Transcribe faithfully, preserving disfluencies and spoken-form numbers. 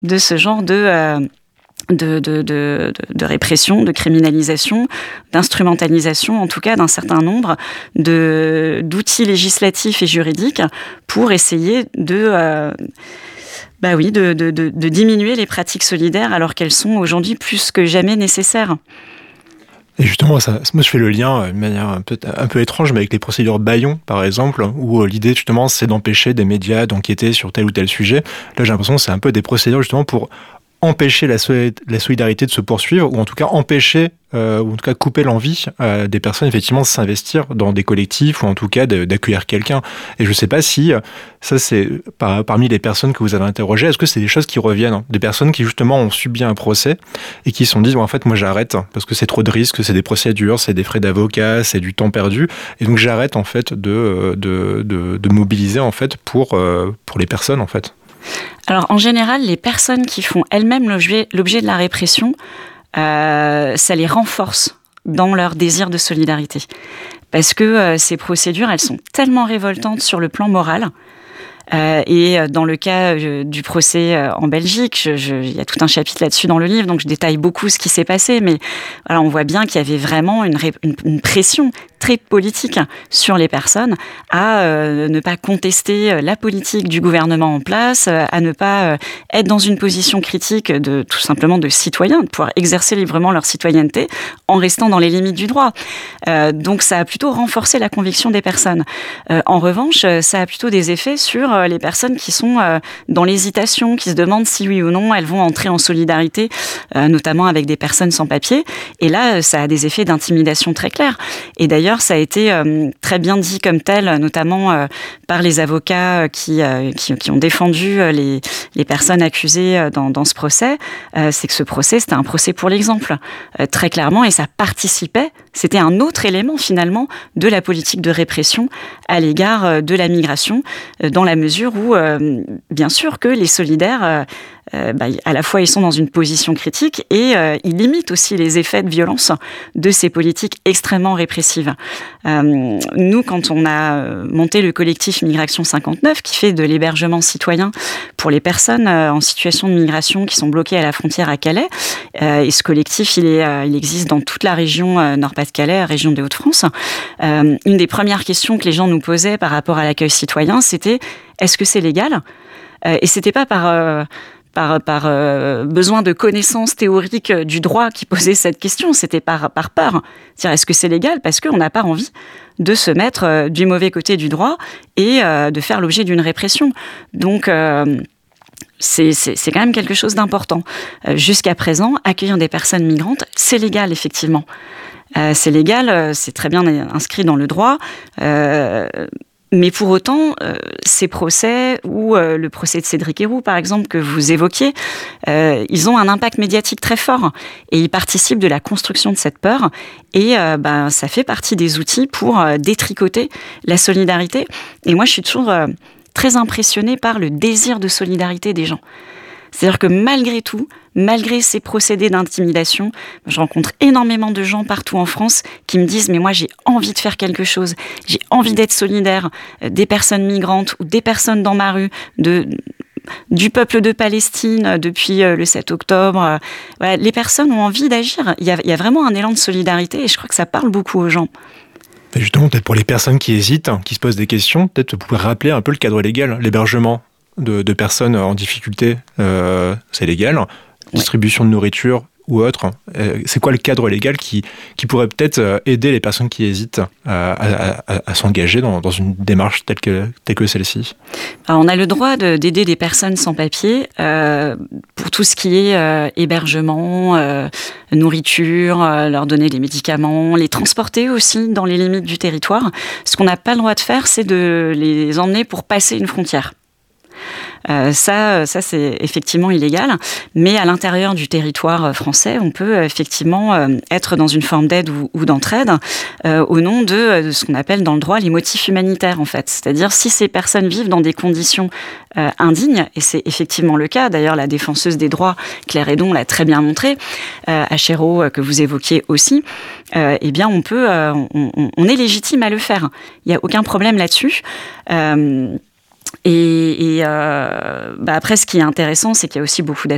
de ce genre de... Euh, De, de, de, de répression, de criminalisation, d'instrumentalisation, en tout cas d'un certain nombre de, d'outils législatifs et juridiques pour essayer de, euh, bah oui, de, de, de, de diminuer les pratiques solidaires alors qu'elles sont aujourd'hui plus que jamais nécessaires. Et justement, ça, moi je fais le lien de manière un peu, un peu étrange, mais avec les procédures Bayon, par exemple, où l'idée justement c'est d'empêcher des médias d'enquêter sur tel ou tel sujet. Là j'ai l'impression que c'est un peu des procédures justement pour empêcher la, soli- la solidarité de se poursuivre, ou en tout cas empêcher, euh, ou en tout cas couper l'envie euh, des personnes effectivement de s'investir dans des collectifs, ou en tout cas de, d'accueillir quelqu'un. Et je ne sais pas si, ça c'est par, parmi les personnes que vous avez interrogées, est-ce que c'est des choses qui reviennent, hein, des personnes qui justement ont subi un procès, et qui se sont dit, bon, en fait moi j'arrête, parce que c'est trop de risques, c'est des procédures, c'est des frais d'avocat, c'est du temps perdu, et donc j'arrête en fait de, de, de, de mobiliser en fait pour, euh, pour les personnes en fait. Alors, en général, les personnes qui font elles-mêmes l'objet, l'objet de la répression, euh, ça les renforce dans leur désir de solidarité. Parce que euh, ces procédures, elles sont tellement révoltantes sur le plan moral. Euh, et dans le cas euh, du procès euh, en Belgique, je, je, il y a tout un chapitre là-dessus dans le livre, donc je détaille beaucoup ce qui s'est passé, mais voilà, on voit bien qu'il y avait vraiment une, ré, une, une pression très politique sur les personnes à euh, ne pas contester la politique du gouvernement en place, à ne pas euh, être dans une position critique de tout simplement de citoyens, de pouvoir exercer librement leur citoyenneté en restant dans les limites du droit. Euh, donc ça a plutôt renforcé la conviction des personnes. Euh, en revanche, ça a plutôt des effets sur euh, les personnes qui sont euh, dans l'hésitation, qui se demandent si oui ou non elles vont entrer en solidarité, euh, notamment avec des personnes sans papier. Et là, ça a des effets d'intimidation très clairs. Et d'ailleurs, ça a été euh, très bien dit comme tel, notamment euh, par les avocats qui, euh, qui, qui ont défendu les, les personnes accusées dans, dans ce procès. Euh, c'est que ce procès, c'était un procès pour l'exemple, euh, très clairement, et ça participait, c'était un autre élément finalement de la politique de répression à l'égard de la migration, euh, dans la mesure où, euh, bien sûr, que les solidaires... Euh, Euh, bah, à la fois ils sont dans une position critique et euh, ils limitent aussi les effets de violence de ces politiques extrêmement répressives. Euh, nous, quand on a monté le collectif Migration cinquante-neuf, qui fait de l'hébergement citoyen pour les personnes euh, en situation de migration qui sont bloquées à la frontière à Calais, euh, et ce collectif il, est, euh, il existe dans toute la région euh, Nord-Pas-de-Calais, région des Hauts-de-France, euh, une des premières questions que les gens nous posaient par rapport à l'accueil citoyen, c'était est-ce que c'est légal ? euh, Et c'était pas par... Euh, par, par euh, besoin de connaissances théoriques du droit qui posait cette question, c'était par, par peur. C'est-à-dire, est-ce que c'est légal ? Parce qu'on n'a pas envie de se mettre euh, du mauvais côté du droit et euh, de faire l'objet d'une répression. Donc, euh, c'est, c'est, c'est quand même quelque chose d'important. Euh, jusqu'à présent, accueillir des personnes migrantes, c'est légal, effectivement. Euh, c'est légal, euh, c'est très bien inscrit dans le droit, euh, mais pour autant, euh, ces procès, ou euh, le procès de Cédric Herrou, par exemple, que vous évoquiez, euh, ils ont un impact médiatique très fort et ils participent de la construction de cette peur. Et euh, ben, ça fait partie des outils pour euh, détricoter la solidarité. Et moi, je suis toujours euh, très impressionnée par le désir de solidarité des gens. C'est-à-dire que malgré tout, malgré ces procédés d'intimidation, je rencontre énormément de gens partout en France qui me disent « mais moi j'ai envie de faire quelque chose, j'ai envie d'être solidaire des personnes migrantes ou des personnes dans ma rue, de, du peuple de Palestine depuis le sept octobre. » Voilà, les personnes ont envie d'agir. Il y a, il y a vraiment un élan de solidarité et je crois que ça parle beaucoup aux gens. Justement, peut-être pour les personnes qui hésitent, qui se posent des questions, peut-être vous pouvez rappeler un peu le cadre légal, l'hébergement de, de personnes en difficulté, euh, c'est légal. Distribution de nourriture ou autre. Euh, c'est quoi le cadre légal qui, qui pourrait peut-être aider les personnes qui hésitent à, à, à, à s'engager dans, dans une démarche telle que, telle que celle-ci ? Alors, on a le droit de, d'aider des personnes sans papier euh, pour tout ce qui est euh, hébergement, euh, nourriture, euh, leur donner des médicaments, les transporter aussi dans les limites du territoire. Ce qu'on n'a pas le droit de faire, c'est de les emmener pour passer une frontière. Euh, ça, ça c'est effectivement illégal, mais à l'intérieur du territoire français, on peut effectivement euh, être dans une forme d'aide ou, ou d'entraide euh, au nom de, de ce qu'on appelle dans le droit les motifs humanitaires en fait. C'est-à-dire si ces personnes vivent dans des conditions euh, indignes, et c'est effectivement le cas, d'ailleurs la défenseuse des droits Claire Hédon l'a très bien montré, euh, Achéreau, que vous évoquiez aussi, euh, eh bien on peut, euh, on, on est légitime à le faire. Il n'y a aucun problème là-dessus. Euh, Et, et euh, bah après, ce qui est intéressant, c'est qu'il y a aussi beaucoup